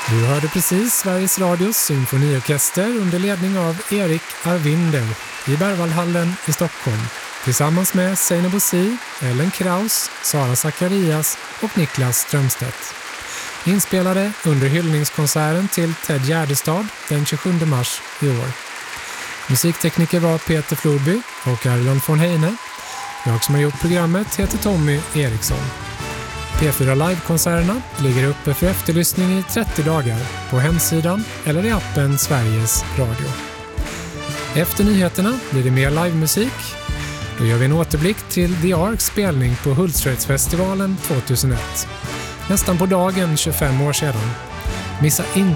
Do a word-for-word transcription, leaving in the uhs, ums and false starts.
Du hörde precis Sveriges Radios symfoniorkester under ledning av Erik Arvinder i Berwaldhallen i Stockholm tillsammans med Zeina Bosi, Ellen Kraus, Sara Zacharias och Niklas Strömstedt. Inspelade under hyllningskonserten till Ted Gärdestad den tjugosjunde mars i år. Musiktekniker var Peter Flodby och Erland von Heine. Jag som har gjort programmet heter Tommy Eriksson. P fyra Live-konserterna ligger uppe för efterlyssning i trettio dagar på hemsidan eller i appen Sveriges Radio. Efter nyheterna blir det mer livemusik. Då gör vi en återblick till The Arks spelning på Hultsfredsfestivalen tjugohundraett. Nästan på dagen tjugofem år sedan. Missa inte